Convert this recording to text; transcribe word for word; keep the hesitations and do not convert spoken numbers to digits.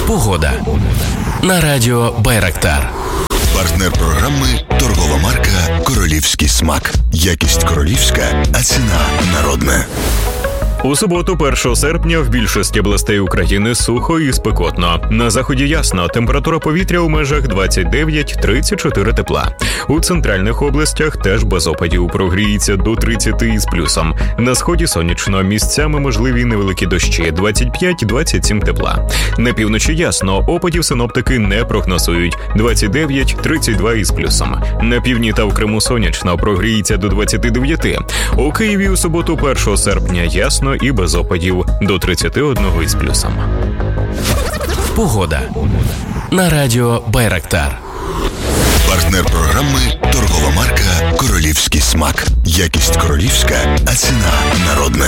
Погода. На радіо Байрактар. Партнер програми – торгова марка «Королівський смак». Якість королівська, а ціна народна. У суботу, першого серпня, в більшості областей України сухо і спекотно. На заході ясно, температура повітря у межах двадцять дев'ять - тридцять чотири тепла. У центральних областях теж без опадів, прогріється до тридцяти із плюсом. На сході сонячно, місцями можливі невеликі дощі, двадцять п'ять - двадцять сім тепла. На півночі ясно, опадів синоптики не прогнозують, двадцять дев'ять - тридцять два із плюсом. На півдні та в Криму сонячно, прогріється до двадцяти дев'яти. У Києві у суботу, першого серпня, ясно і без опадів, до тридцяти одного із плюсом. Погода. На радіо Байрактар. Партнер програми – торгова марка «Королівський смак». Якість королівська, а ціна народна.